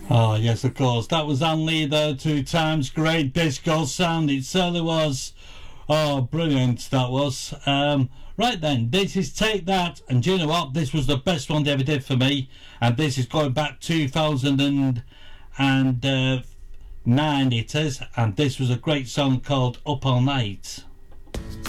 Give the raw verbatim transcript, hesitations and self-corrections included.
Oh, yes, of course. That was Ann Lee there, two times. Great disco sound. It certainly was. Oh, brilliant that was. Um, right then, this is Take That. And do you know what? This was the best one they ever did for me. And this is going back two thousand nine, it is. And this was a great song called Up All Night.